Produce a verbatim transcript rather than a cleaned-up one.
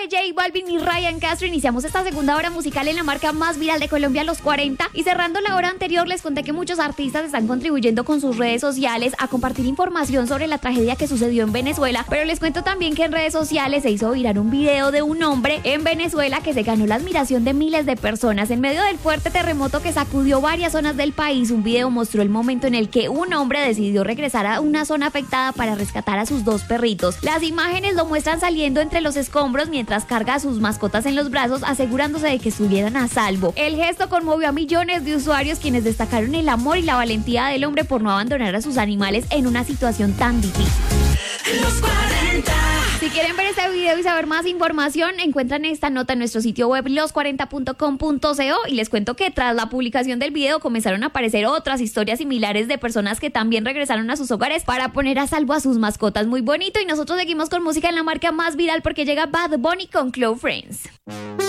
J Balvin y Ryan Castro iniciamos esta segunda hora musical en la marca más viral de Colombia, Los cuarenta. Y cerrando la hora anterior, les conté que muchos artistas están contribuyendo con sus redes sociales a compartir información sobre la tragedia que sucedió en Venezuela. Pero les cuento también que en redes sociales se hizo viral un video de un hombre en Venezuela que se ganó la admiración de miles de personas. En medio del fuerte terremoto que sacudió varias zonas del país, un video mostró el momento en el que un hombre decidió regresar a una zona afectada para rescatar a sus dos perritos. Las imágenes lo muestran saliendo entre los escombros mientras carga a sus mascotas en los brazos, asegurándose de que estuvieran a salvo. El gesto conmovió a millones de usuarios, quienes destacaron el amor y la valentía del hombre por no abandonar a sus animales en una situación tan difícil. Los cuarenta. Si quieren ver este video y saber más información, encuentran esta nota en nuestro sitio web los cuarenta punto com punto co, y les cuento que tras la publicación del video comenzaron a aparecer otras historias similares de personas que también regresaron a sus hogares para poner a salvo a sus mascotas. Muy bonito, y nosotros seguimos con música en la marca más viral porque llega Bad Bunny con Close Friends.